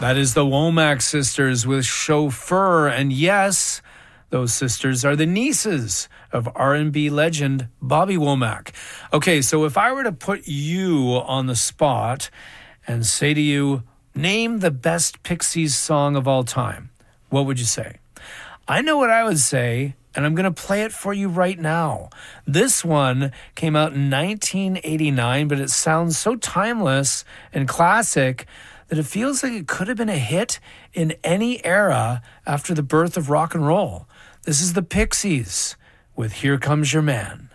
That is the Womack sisters with Chauffeur. And yes, those sisters are the nieces of R&B legend Bobby Womack. Okay, so if I were to put you on the spot and say to you, name the best Pixies song of all time, what would you say? I know what I would say, and I'm going to play it for you right now. This one came out in 1989, but it sounds so timeless and classic that it feels like it could have been a hit in any era after the birth of rock and roll. This is the Pixies with Here Comes Your Man.